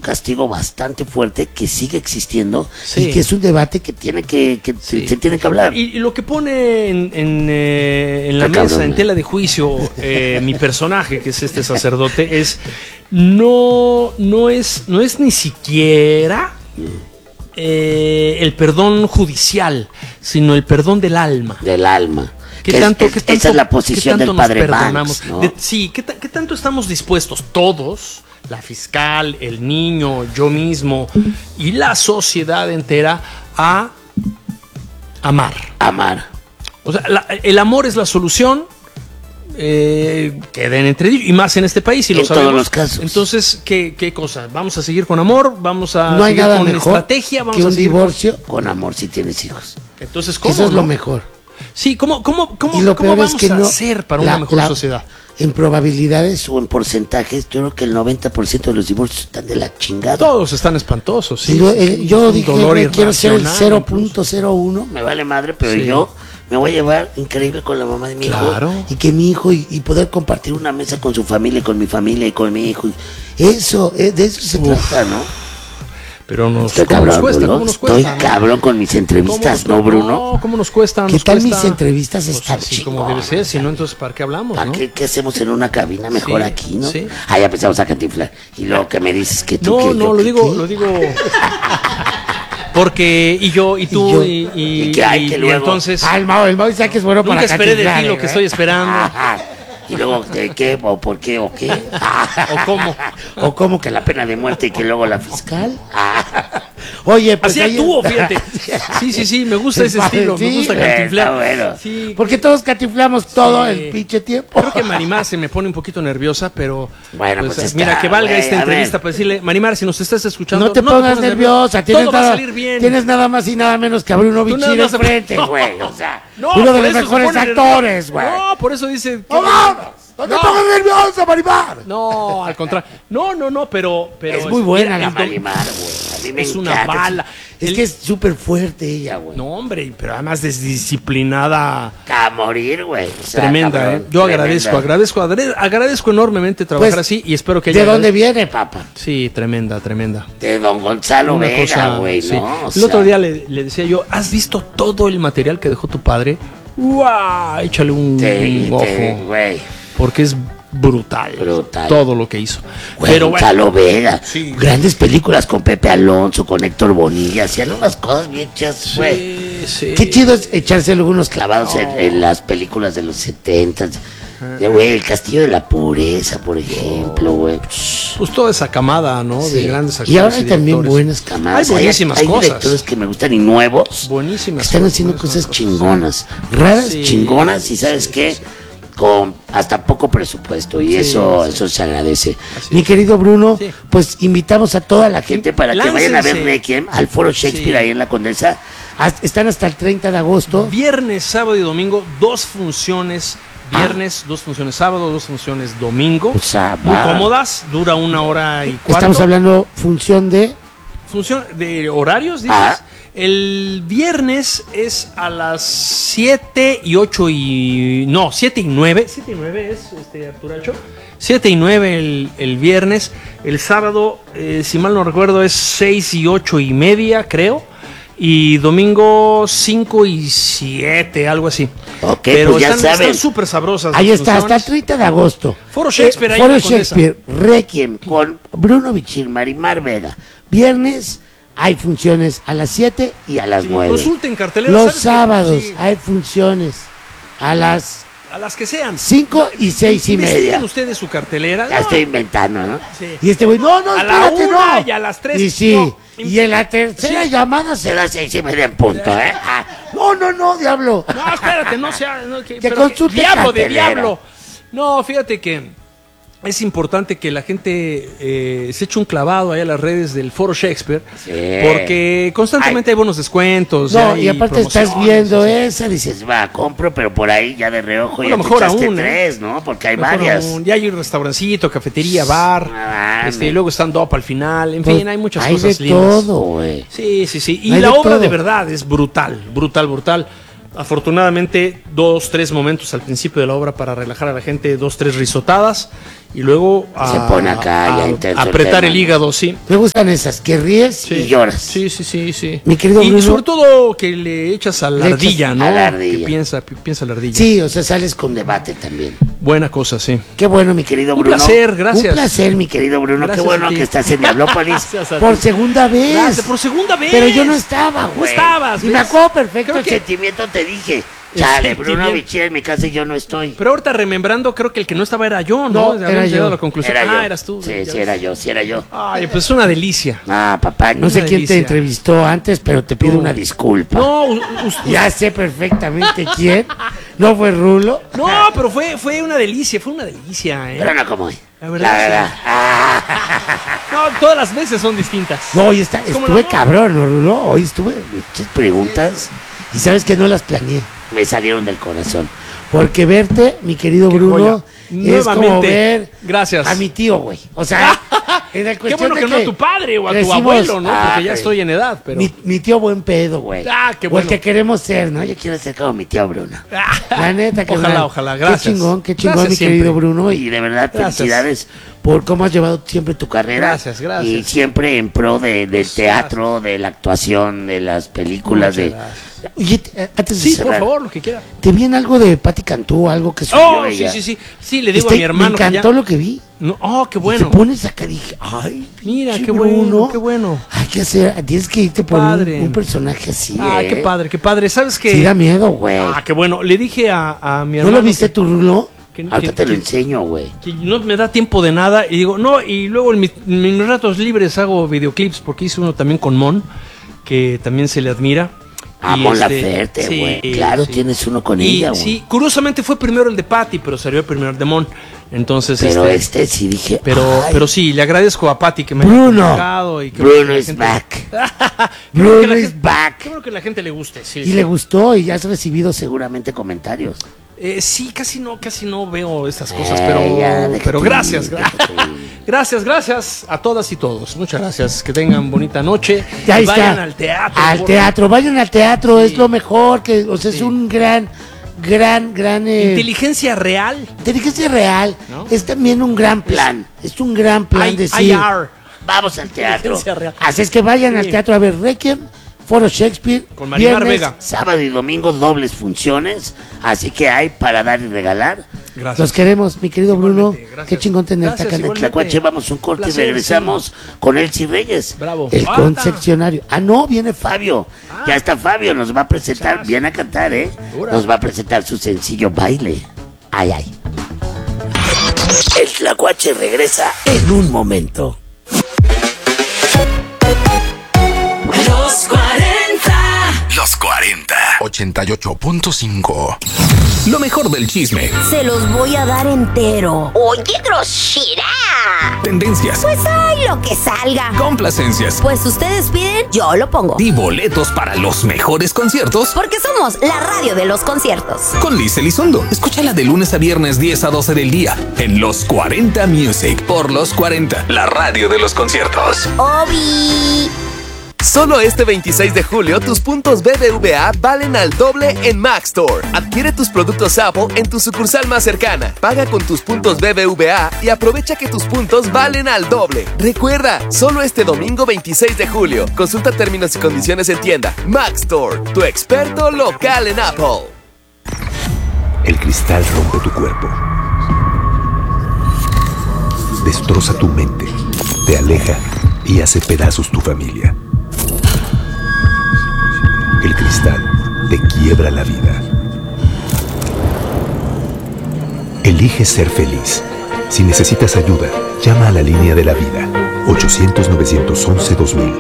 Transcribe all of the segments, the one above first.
castigo bastante fuerte que sigue existiendo Sí. y que es un debate que Sí. se tiene que hablar. Y lo que pone en la Qué mesa, cabrón, en tela de juicio, mi personaje, que es este sacerdote, es no es ni siquiera el perdón judicial, sino el perdón del alma. Del alma. Esa es la posición del padre Banks, ¿no? ¿Qué tanto estamos dispuestos todos, la fiscal, el niño, yo mismo y la sociedad entera, a amar? Amar. O sea, el amor es la solución. Queden entre ellos, y más en este país, y lo En sabemos. todos los casos. Entonces, ¿qué cosa? ¿Vamos a seguir con amor? ¿Vamos a No hay seguir nada con mejor estrategia? ¿Vamos que a un seguir divorcio con amor si tienes hijos. Entonces, ¿cómo? Eso es no? lo mejor. Sí, ¿cómo Y lo peor vamos es que a no, hacer para una mejor sociedad? En probabilidades o en porcentajes, yo creo que el 90% de los divorcios están de la chingada. Todos están espantosos, sí. Yo Un dije, dolor quiero ser el irracional, 0.01, me vale madre, pero Sí. yo me voy a llevar increíble con la mamá de mi Claro. hijo. Y que mi hijo, y poder compartir una mesa con su familia, y con mi familia y con mi hijo. Eso, de eso se trata, ¿no? Pero Estoy ¿cómo cabrón, nos cuesta? Bruno. ¿Cómo nos cuesta? Estoy cabrón con mis entrevistas, ¿Cómo ¿no, Bruno? No, ¿cómo nos cuesta? ¿Qué Nos tal cuesta. mis entrevistas Pues están así como chingonas, debe ser, si no, entonces ¿para qué hablamos, ¿Para no? qué hacemos en una cabina mejor Sí, aquí, no? sí. Ah, ya empezamos a cantinflar. Y luego que me dices que tú... No, lo digo. Porque, y yo, y tú, Y yo. y Y que hay que luego- entonces. el Mau dice que es bueno Nunca esperé de ti lo que estoy esperando. Y luego, ¿de qué? ¿O por qué? ¿O qué? ¿O cómo? ¿O cómo que la pena de muerte y que luego la fiscal? Oye, pues... Así ayer- actúo, fíjate. Sí, me gusta ese estilo, me gusta cantinflar. Está bueno. Sí. Porque todos cantinflamos todo Sí. el pinche tiempo. Creo que Marimar se me pone un poquito nerviosa, pero Bueno, pues está, mira, que valga güey, esta a entrevista ver. para decirle, Marimar, si nos estás escuchando, No te pongas nerviosa, todo va a salir bien. tienes nada más y nada menos que a Bruno Tú nada Bichir más- enfrente, güey. O sea, No, uno de por los eso se mejores pone actores, güey. No, por eso dice. ¡No mames! ¡No te pongas nerviosa, Marimar! No, al contrario. No, pero Es muy buena mira, la el Marimar, güey. A mí me es una encanta. bala. Es que es súper fuerte ella, güey. No, hombre, pero además disciplinada. A morir, güey. O sea, Tremenda, cabrón, Yo tremenda. agradezco enormemente trabajar Pues, así y espero que ¿De haya. dónde viene, papá? Sí, tremenda. De don Gonzalo Una Vega, cosa, güey, sí. ¿no? O El sea, otro día le decía yo, ¿has visto todo el material que dejó tu padre? ¡Guau! Échale un ojo. güey. Porque es brutal. Brutal. Todo lo que hizo. Güey, Pero Gonzalo Vega. Sí. Grandes películas con Pepe Alonso, con Héctor Bonilla. Hacían unas cosas bien chidas, güey. Sí. Qué chido es echarse luego unos clavados en las películas de los 70. Güey, El Castillo de la Pureza, por ejemplo, güey. Pues toda esa camada, ¿no? Sí. De grandes actores. Y ahora hay también directores. buenas camadas. Hay buenísimas hay cosas. directores que me gustan y nuevos. Buenísimas Están cosas, haciendo buenísimas cosas chingonas. Raras, Sí. chingonas. Y ¿sabes qué? Con hasta poco presupuesto. Y Sí, eso se agradece. Mi querido Bruno, Sí. pues invitamos a toda la gente para que vayan a ver Láncense. Requiem al Foro Shakespeare Sí. ahí en la Condesa. Están hasta el 30 de agosto. Viernes, sábado y domingo, 2 funciones. Viernes, 2 funciones sábado, 2 funciones domingo. O sea, Muy va. cómodas, dura 1 hora y 4. Estamos hablando función de... Función de horarios, dices. Ah. El viernes es a las 7 y 8 y... No, 7 y 9. 7 y 9 es, Arturacho. 7 y 9 el viernes. El sábado, si mal no recuerdo, es 6 y 8 y media, creo. Y domingo 5 y 7, algo así. Ok, pero pues ya están saben. súper sabrosas. Ahí las está, hasta el funciones. 30 de agosto. Foro Shakespeare, ahí en Foro la Condesa. Shakespeare, Requiem, con Bruno Bichir, Marimar Vega. Viernes hay funciones a las 7 y a las 9. Consulten cartelera. Los ¿sabes qué? sábados Sí, hay funciones a las a las que sean. 5 y 6 y Investiguen media. ustedes su cartelera. Ya No, estoy inventando, ¿no? Sí. Y este güey, no, A la espérate, 1 no. y a las 3. Y sí, no. y en la tercera llamada será 6 y media en punto, ¿eh? Ah, no, diablo. No, espérate, no sea. No, Que pero consulte diablo de cartelera. diablo. No, fíjate que es importante que la gente se eche un clavado ahí a las redes del Foro Shakespeare. Sí. Porque constantemente hay buenos descuentos. No, hay y aparte estás promociones, viendo o sea, esa, dices, va, compro, pero por ahí ya de reojo Bueno, ya te mejor echaste aún, ¿eh? 3, ¿no? Porque hay mejor varias. aún. Ya hay un restaurancito, cafetería, bar. mames. Y luego stand-up al final. En Pues, fin, hay muchas hay cosas de lindas. todo, güey. Sí. Y Hay la de obra todo. de verdad es brutal. Afortunadamente, 2, 3 momentos al principio de la obra para relajar a la gente, 2, 3 risotadas. y luego Se pone acá, ya intenso el apretar tema. el hígado, sí. Me gustan esas, que ríes y lloras. Sí. Mi querido y Bruno, sobre todo que le echas a la Le ardilla, echas ¿no? a la ardilla. Que piensa la ardilla. sí, o sea, sales con debate también. Buena cosa, sí. Qué bueno, mi querido Un Bruno. placer, gracias. Un placer, mi querido Bruno. Gracias Qué bueno a ti. que estás en Diablópolis Gracias a por ti. segunda vez. Gracias, por segunda vez. Pero yo no estaba, güey. No estabas, Y me ¿ves? acuerdo perfecto Creo el que- sentimiento, te dije. Chale, Sí, Bruno bien. Bichir en mi casa y yo no estoy. Pero ahorita remembrando, creo que el que no estaba era yo, ¿no? No, Habíamos era llegado yo. a la conclusión. Era yo. Eras tú. Sí, Ya sí, era yo. Ay, pues es una delicia. Ah, papá, no Una sé quién te delicia. entrevistó antes, pero te pido No. una disculpa. No, Ya sé perfectamente quién. No fue Rulo. no, pero fue una delicia, ¿eh? Pero no como hoy. La verdad, La verdad. sí. Ah. No, todas las veces son distintas. No, hoy como estuve el amor. cabrón, ¿no, Rulo? Hoy estuve muchas preguntas. Y sabes que no las planeé. Me salieron del corazón. Porque verte, mi querido Qué Bruno, joya. es como Nuevamente, ver gracias. a mi tío, güey. O sea, en la Qué cuestión bueno de que no a tu padre o a tu crecimos- abuelo, ¿no? Porque ya pero- estoy en edad, pero... Mi tío buen pedo, güey. Ah, qué O bueno. el que queremos ser, ¿no? Yo quiero ser como mi tío Bruno. La neta, que Ojalá, gracias. Qué chingón, Gracias mi siempre. querido Bruno. Y de verdad, Gracias. felicidades por cómo has llevado siempre tu carrera. Gracias. Y siempre en pro del teatro, de la actuación, de las películas. Muchas de gracias. Oye, antes de Sí, por cerrar, favor, lo que quiera. te vi en algo de Patti Cantú, algo que subió Oh, ella. sí. Sí, le digo a mi hermano Me que encantó ya... lo que vi. No, oh, qué Te bueno. pones acá, dije, ay, Mira, pinche qué bueno, Bruno. qué bueno. Hay que hacer, tienes que irte por Padre. un personaje así, Ah, qué padre. ¿Sabes qué? Sí da miedo, güey. Ah, qué bueno. Le dije a mi ¿No hermano... lo viste tu Rulo? que- Ahorita que- te lo que- enseño, güey. que no me da tiempo de nada y digo, no, y luego en mis ratos libres hago videoclips porque hice uno también con Mon, que también se le admira. Ah, Y Mon este, Laferte, sí, güey. Claro, sí. tienes uno con Y ella, güey. sí, curiosamente fue primero el de Patty, pero salió primero el de Mon. Entonces, Pero sí dije, ay, pero sí, le agradezco a Patty que me haya Bruno. comunicado y que Bruno la is gente- back. Qué bueno que Bruno la is gente- back. Qué bueno que la gente le guste, sí. Y sí. le gustó y has recibido seguramente comentarios. Sí, casi no veo estas cosas, Ya, déjate pero ir, gracias, déjate ir. gracias a todas y todos. Muchas gracias, que tengan bonita noche. Ya Y está. vayan al teatro. Al teatro, vayan al teatro, Sí. es lo mejor, que, o sea, es Sí. un gran Inteligencia real. inteligencia real. ¿No? Es también un gran plan. Es un gran plan decir, IR. vamos al teatro. Inteligencia real. Así es que vayan Sí. al teatro a ver Requiem, Foro Shakespeare. Con Marimar Vega. Sábado y domingo dobles funciones. Así que hay para dar y regalar. Gracias. Los queremos, mi querido Bruno. Igualmente, gracias. Qué chingón tenerte Gracias, acá en el igualmente. Tlacuache. Vamos un corte Placer, y regresamos con Elsie Reyes. Bravo. El Ah, concepcionario. Ah, no, viene Fabio. Ah. Ya está Fabio, nos va a presentar. Chas. Viene a cantar, ¿eh? Segura. Nos va a presentar su sencillo Baile. Ay, ay. El Tlacuache regresa en un momento. Los 40. Los 40. 88.5. Lo mejor del chisme. Se los voy a dar entero. ¡Oye, grosera! Tendencias. Pues hay lo que salga. Complacencias. Pues ustedes piden, yo lo pongo. Y boletos para los mejores conciertos. Porque somos la radio de los conciertos. Con Liz Elizondo. Escúchala de lunes a viernes 10 a 12 del día. En Los 40 Music. Por Los 40. La radio de los conciertos. Obi. Solo este 26 de julio tus puntos BBVA valen al doble en Mac Store. Adquiere tus productos Apple en tu sucursal más cercana. Paga con tus puntos BBVA y aprovecha que tus puntos valen al doble. Recuerda, solo este domingo 26 de julio. Consulta términos y condiciones en tienda. Mac Store, tu experto local en Apple. El cristal rompe tu cuerpo. Destroza tu mente. Te aleja y hace pedazos tu familia. El cristal te quiebra la vida. Elige ser feliz. Si necesitas ayuda, llama a la línea de la vida. 800-911-2000.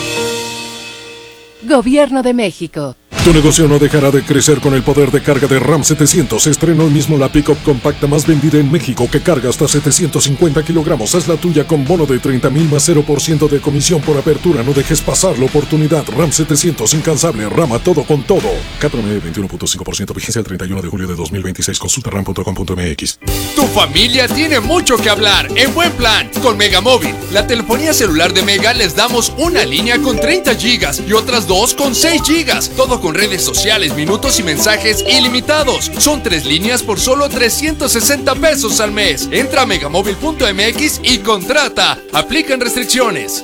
Gobierno de México. Tu negocio no dejará de crecer con el poder de carga de RAM 700. Estrenó hoy mismo la pick-up compacta más vendida en México, que carga hasta 750 kilogramos. Es la tuya con bono de 30,000 más 0% de comisión por apertura. No dejes pasar la oportunidad. RAM 700, incansable, rama todo con todo. CAT-PROMEDIO 21.5%, vigencia el 31 de julio de 2026. Consulta ram.com.mx. Tu familia tiene mucho que hablar en buen plan con Megamóvil. La telefonía celular de Mega les damos una línea con 30 gigas y otras dos con 6 gigas. Todo con con redes sociales, minutos y mensajes ilimitados. Son 3 líneas por solo 360 pesos al mes. Entra a megamóvil.mx y contrata. Aplican restricciones.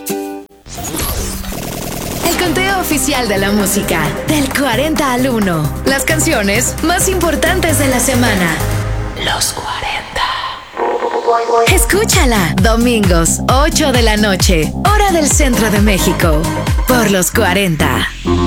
El conteo oficial de la música, del 40 al 1. Las canciones más importantes de la semana. Los 40. Escúchala, domingos, 8 de la noche, hora del centro de México, por los 40.